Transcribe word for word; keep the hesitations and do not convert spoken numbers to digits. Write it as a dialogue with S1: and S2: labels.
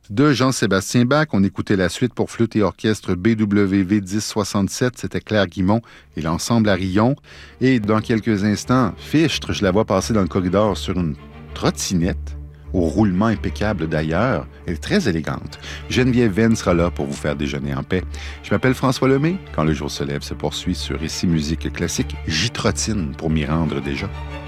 S1: De Jean-Sébastien Bach, on écoutait la suite pour flûte et orchestre B W V dix soixante-sept, c'était Claire Guimond et l'ensemble Arillon. Et dans quelques instants, Fichtre, je la vois passer dans le corridor sur une trottinette, au roulement impeccable d'ailleurs. Elle est très élégante. Geneviève Venn sera là pour vous faire déjeuner en paix. Je m'appelle François Lemay. Quand le jour se lève se poursuit sur Ici Musique Classique, j'y trottine pour m'y rendre déjà.